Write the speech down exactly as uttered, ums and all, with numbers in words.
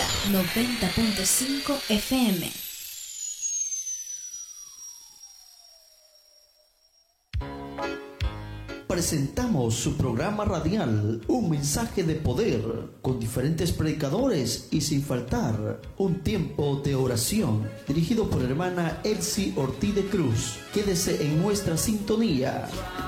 Vida noventa punto cinco F M. Presentamos su programa radial, Un Mensaje de Poder, con diferentes predicadores y sin faltar un tiempo de oración, dirigido por la hermana Elsie Ortiz de Cruz. Quédese en nuestra sintonía.